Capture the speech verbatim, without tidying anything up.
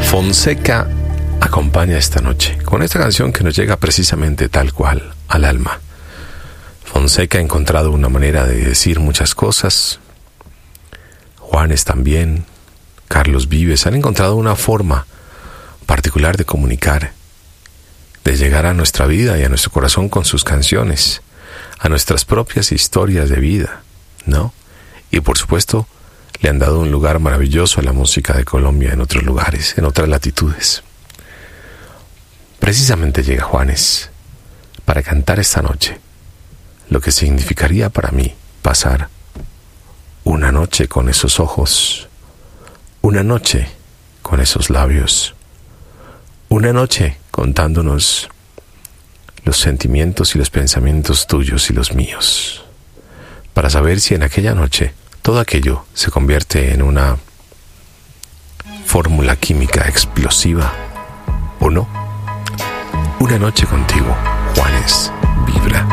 Fonseca acompaña esta noche con esta canción que nos llega precisamente tal cual al alma. Fonseca ha encontrado una manera de decir muchas cosas. Juanes también, Carlos Vives han encontrado una forma particular de comunicar, de llegar a nuestra vida y a nuestro corazón con sus canciones, a nuestras propias historias de vida, ¿no? Y por supuesto, le han dado un lugar maravilloso a la música de Colombia en otros lugares, en otras latitudes. Precisamente llega Juanes para cantar esta noche lo que significaría para mí pasar una noche con esos ojos, una noche con esos labios, una noche contándonos los sentimientos y los pensamientos tuyos y los míos, para saber si en aquella noche todo aquello se convierte en una fórmula química explosiva o no. Una noche contigo, Juanes, vibra.